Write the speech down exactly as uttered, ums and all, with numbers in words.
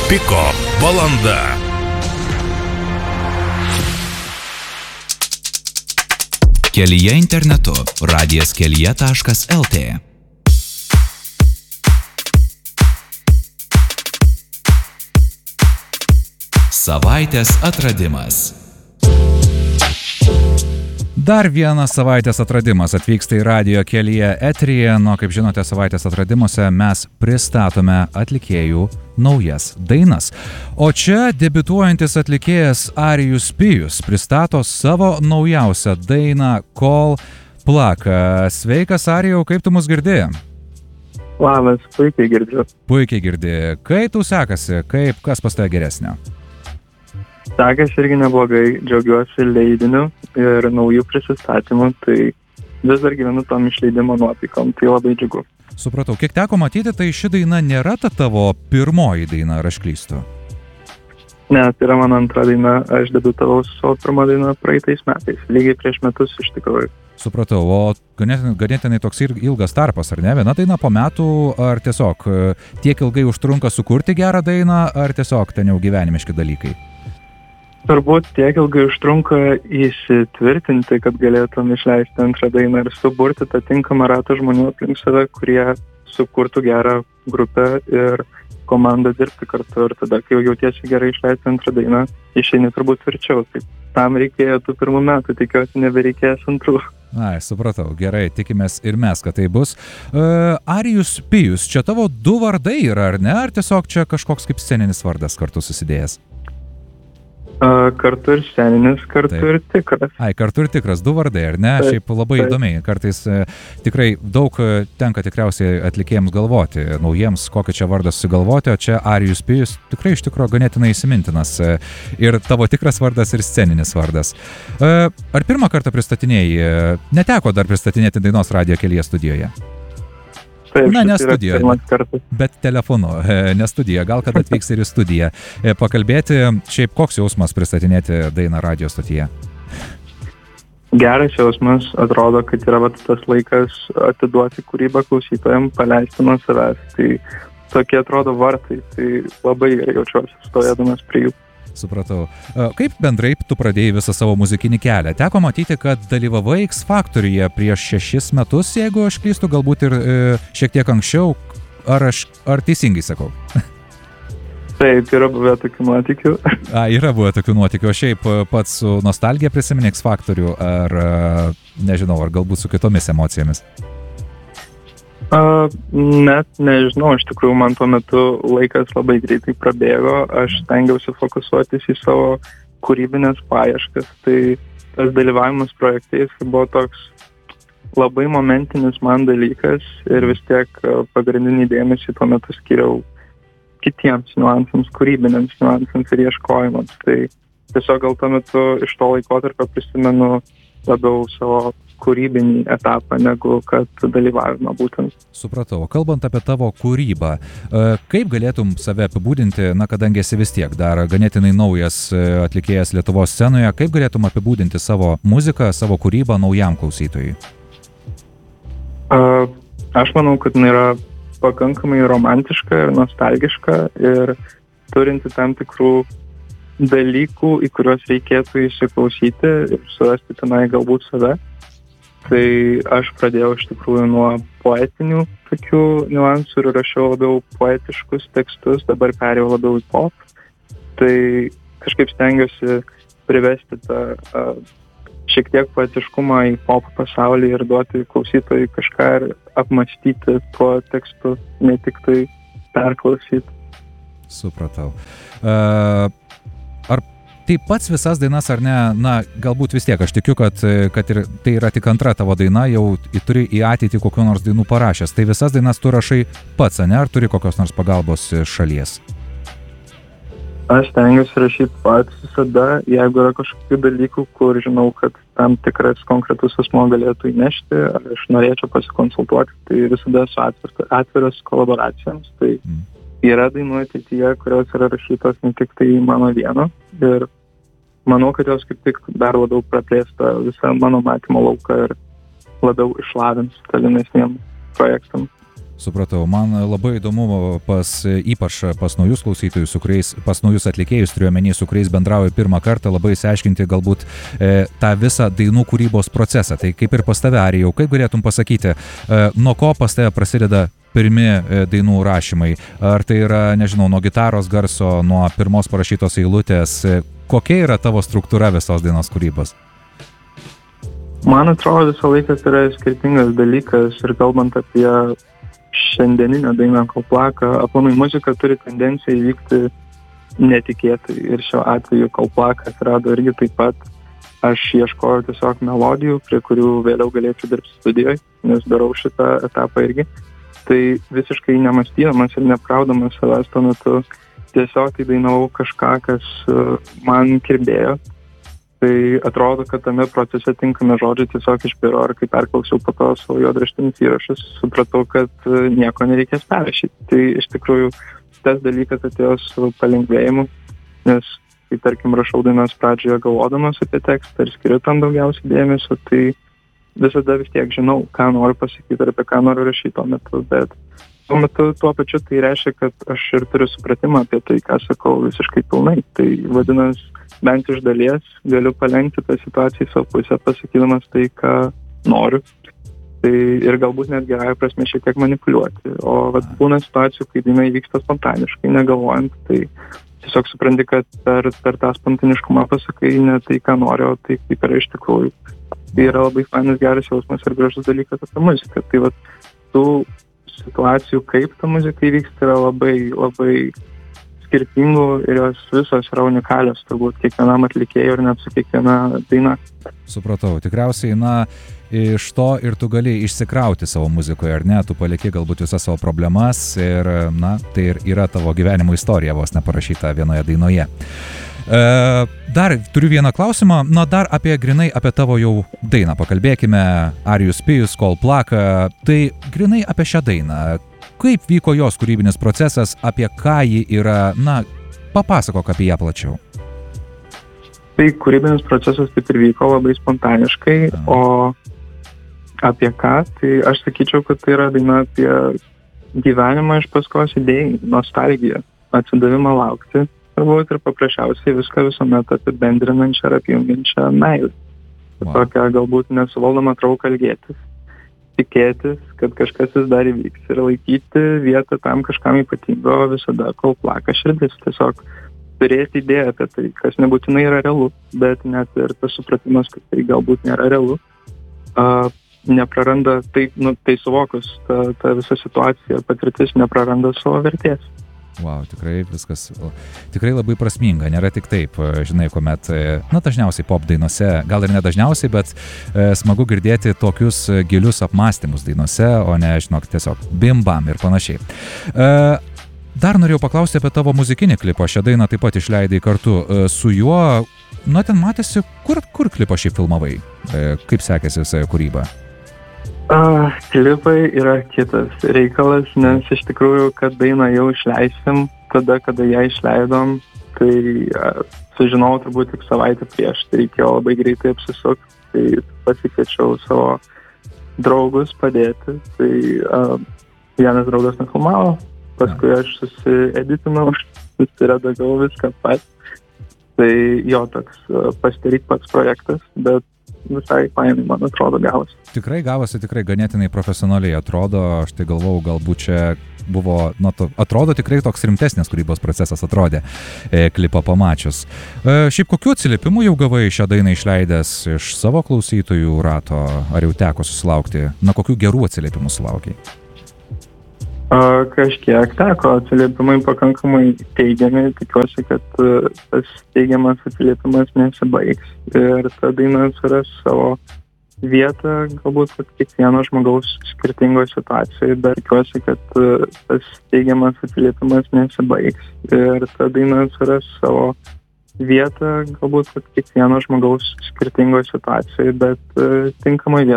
Piko valanda. Kelyje internetu radijas kelyje taškas el tė. Savaitės atradimas. Dar vienas savaitės atradimas atvyksta į radijo kelyje eteryje. Nu, kaip žinote, savaitės atradimuose mes pristatome atlikėjų naujas dainas. O čia debiutuojantis atlikėjas Arijus Pijus pristato savo naujausią dainą Kol Plaka. Sveikas, Arijau, kaip tu mus girdėjai? Labas, puikiai girdžiu. Puikiai girdėjai. Kaip tau sekasi? Kaip, kas pas tave geresnio? Sekasi irgi neblogai, džiaugiuosi leidiniu ir naujų prisistatymų, tai vis dar gyvenu tom išleidimo nuotaikom, tai labai džiugu. Supratau, kiek teko matyti, tai ši daina nėra ta tavo pirmoji daina, ar aš klystu? Ne, tai yra mano antra daina, aš debiutavau su savo pirmą dainą praeitais metais, lygiai prieš metus iš tikrųjų. Supratau, o ganėtinai, ganėtinai toks ilgas tarpas, ar ne? Viena daina po metų, ar tiesiog tiek ilgai užtrunka sukurti gerą dainą, ar tiesiog ten jau gyvenimiški dalykai? Turbūt tiek ilgai užtrunka įsitvirtinti, kad galėtum išleisti antrą dainą ir suburti tą tinkamą ratą žmonių aplink save, kurie sukurtų gerą grupę ir komandą dirbti kartu. Ir tada, kai jau jautiesi gerai išleisti antrą dainą, išeini turbūt tvirčiau. Tai tam reikėjo tų pirmų metų, tikiuosi nebereikės antrų. Ai, supratau, gerai, tikimės ir mes, kad tai bus. Uh, Arijus Pijus, čia tavo du vardai yra, ar ne? Ar tiesiog čia kažkoks kaip sceninis vardas kartu susidėjęs? Uh, kartu ir sceninis, kartu Taip. ir tikras. Ai, kartu ir tikras, du vardai, ar ne? Taip. Šiaip labai Taip. įdomiai. Kartais e, tikrai daug tenka tikriausiai atlikėjams galvoti, naujiems, kokį čia vardą susigalvoti, o čia Arijus Pijus tikrai iš tikrųjų ganėtinai įsimintinas. E, ir tavo tikras vardas ir sceninis vardas. E, ar pirmą kartą pristatinėjai? Neteko dar pristatinėti dainos radijo kelyje studijoje? Taip, Na, ne studijoje, bet, bet telefonu, ne studijoje, gal kad atvyks ir į studiją pakalbėti. Šiaip koks jausmas pristatinėti dainą radijo stotyje? Geras jausmas, atrodo, kad yra vat, tas laikas atiduoti kūrybą klausytojams, paleisti nuo savęs. Tai tokie atrodo vartai, tai labai gerai jaučiuosi stovėdamas prie jų. Supratau. Kaip bendrai tu pradėjai visą savo muzikinį kelią? Teko matyti, kad dalyvavai X Factoryje prieš šešis metus, jeigu aš klystu, galbūt ir e, šiek tiek anksčiau. Ar, aš, ar teisingai sakau? Taip, yra buvę tokių nuotykių. A, yra buvę tokių nuotykių. O šiaip pats su nostalgija prisimeni X Factory, ar nežinau, ar galbūt su kitomis emocijomis? Uh, net nežinau, iš tikrųjų man tuo metu laikas labai greitai prabėgo, aš stengiausi fokusuotis į savo kūrybinės paieškas, tai tas dalyvavimas projektais buvo toks labai momentinis man dalykas ir vis tiek pagrindinį dėmesį tuo metu skiriau kitiems niuansams, kūrybiniams niuansams ir ieškojimams, tai tiesiog gal tuo metu iš to laikotarpio prisimenu labiau savo kūrybinį etapą, negu kad dalyvavimą būtent. Supratau. Kalbant apie tavo kūrybą, kaip galėtum save apibūdinti, na, kadangi esi vis tiek dar ganėtinai naujas atlikėjas Lietuvos scenoje, kaip galėtum apibūdinti savo muziką, savo kūrybą naujam klausytojui? Aš manau, kad jinai yra pakankamai romantiška ir nostalgiška ir turinti tam tikrų dalykų, į kuriuos reikėtų įsiklausyti ir surasti tenai galbūt save. Tai aš pradėjau iš tikrųjų nuo poetinių tokių niuansų ir rašiau labiau poetiškus tekstus, dabar perėjau labiau į pop. Tai kažkaip stengiuosi privesti tą uh, šiek tiek poetiškumą į pop pasaulį ir duoti klausytojui kažką ir apmąstyti tuo tekstu, ne tik tai perklausyti. Supratau. Uh... Ar taip pats visas dainas, ar ne, na, galbūt vis tiek, aš tikiu, kad, kad ir tai yra tik antra tavo daina, jau turi į ateitį kokių nors dainų parašęs. Tai visas dainas tu rašai pats, ne, ar turi kokios nors pagalbos šalies? Aš stengiuosi rašyti pats visada, jeigu yra kažkokių dalykų, kur žinau, kad tam tikras konkretus asmuo galėtų įnešti, ar aš norėčiau pasikonsultuoti, tai visada esu atviras, atviras kolaboracijoms. Tai mm. yra dainų ateityje, kurios yra rašytos ne tik tai mano vieno ir manau, kad jos kaip tik dar labiau praplėsta visą mano matymo lauką ir labiau išlavins tolimesniem projektam. Supratau. Man labai įdomu pas, ypač pas naujus klausytojus, su kuriais, pas naujus atlikėjus, turiu omeny, su kuriais bendrauju pirmą kartą, labai išsiaiškinti galbūt e, tą visą dainų kūrybos procesą. Tai kaip ir pas tave, Arijau, kaip galėtum pasakyti, e, nuo ko pas tave prasideda pirmi e, dainų rašymai? Ar tai yra, nežinau, nuo gitaros garso, nuo pirmos parašytos eilutės? E, kokia yra tavo struktūra visos dainos kūrybos? Man atrodo, visą laiką tai yra skirtingas dalykas ir kalbant apie šiandieninę dainą Kolplaką, aplamai muzika turi tendenciją įvykti netikėtai ir šiuo atveju Kolplakas atsirado irgi taip pat. Aš ieškojau tiesiog melodijų, prie kurių vėliau galėčiau dirbti studijoje, nes darau šitą etapą irgi. Tai visiškai nemąstydamas ir neapkraudamas savęs tuo metu tiesiog tai dainavau kažką, kas man kirbėjo. Tai atrodo, kad tame procese tinkami žodžiai tiesiog išbiro, ar kai perklausiau po to savo juodraštinius įrašus, supratau, kad nieko nereikės perrašyti. Tai iš tikrųjų tas dalykas atėjo su palengvėjimu, nes kai tarkim rašau dainos pradžioje galvodamas apie tekstą ir skiriu tam daugiausiai dėmesio, tai visada vis tiek žinau, ką noriu pasakyti ir apie ką noriu rašyti tuo metu, bet tuo metu tuo pačiu tai reiškia, kad aš ir turiu supratimą apie tai, ką sakau visiškai pilnai. Tai vadinasi, bent iš dalies galiu palengti tą situaciją į savo pusę, pasakydamas tai, ką noriu. Tai ir galbūt net gerąją prasme šiek tiek manipuliuoti. O vat, būna situacijų, kai daina įvyksta spontaniškai, negalvojant, tai tiesiog supranti, kad per, per tą spontaniškumą pasakai ne tai, ką noriu, o tai kaip yra iš tikrųjų. Tai yra labai fainas, geras jausmas ir gražus dalykas apie muziką. Tai vat, tų situacijų, kaip ta muzika įvyksta, yra labai, labai skirtingų ir jos visos yra unikalios, turbūt kiekvienam atlikėjui ir net su kiekviena daina. Supratau. Tikriausiai, na, iš to ir tu gali išsikrauti savo muzikoje, ar ne? Tu palieki galbūt visas savo problemas ir, na, tai ir yra tavo gyvenimo istorija vos neparašyta vienoje dainoje. E, dar turiu vieną klausimą, na, dar apie grinai apie tavo jau dainą pakalbėkime, Arijus Pijus, Kolplaka, tai grinai apie šią dainą. Kaip vyko jos kūrybinis procesas, apie ką ji yra, na, papasakok apie ją plačiau. Tai kūrybinis procesas taip ir vyko labai spontaniškai, o apie ką, tai aš sakyčiau, kad tai yra daina apie gyvenimą iš paskos idėjai, nostalgiją, atsidavimą laukti, turbūt ir paprasčiausiai viską visuomet apibendrinančią ir apjungiančią meilę. Wow. Tokią galbūt nesuvaldomą trauką ilgėtis. Tikėtis, kad kažkas vis dar įvyks ir laikyti vietą tam kažkam ypatingo visada, kol plaka širdis. Tiesiog turėti idėją apie tai, kas nebūtinai yra realu, bet net ir tas supratimas, kad tai galbūt nėra realu, uh, nepraranda, tai, nu, tai suvokus, ta, ta visa situacija, patirtis nepraranda savo vertės. Wow, tikrai viskas, tikrai labai prasminga, nėra tik taip, žinai, kuomet, na, dažniausiai pop dainose, gal ir ne dažniausiai, bet e, smagu girdėti tokius gilius apmąstymus dainose, o ne, žinok, tiesiog bim bam ir panašiai. E, dar norėjau paklausti apie tavo muzikinį klipą, šią dainą taip pat išleidai kartu e, su juo, na, ten matėsi, kur, kur klipą šį filmavai, e, kaip sekėsi visą kūrybą? Uh, klipai yra kitas reikalas, nes iš tikrųjų, kad dainą jau išleisim, tada, kada ją išleidom, tai uh, sužinojau turbūt tik savaitę prieš, tai reikėjo labai greitai apsisukti, tai pasikviečiau savo draugus padėti, tai uh, vienas draugas nufilmavo, paskui aš susieditinau, susiredagau viską pats, tai jo toks uh, pasidaryk pats projektas, bet visai fainai, man atrodo, gavosi. Tikrai gavosi, tikrai ganėtinai profesionaliai atrodo, aš tai galvau, galbūt čia buvo, na, to, atrodo tikrai toks rimtesnis kūrybos procesas atrodė e, klipą pamačius. E, šiaip kokių atsiliepimų jau gavai šią dainą išleidęs iš savo klausytojų rato, ar jau teko susilaukti, na, kokių gerų atsiliepimų sulaukiai? Uh, kažkiek teko, atsiliepimai pakankamai teigiami, tikiuosi, kad uh, tas teigiamas atsiliepimas nesibaigs ir ta daina suras savo vietą, galbūt kad kiekvieno žmogaus skirtingoje situacijoje, bet tikiuosi, kad uh, tas teigiamas atsiliepimas nesibaigs ir ta daina suras savo vietą, galbūt kad kiekvieno žmogaus skirtingoje situacijoje, bet uh, tinkamai vietą.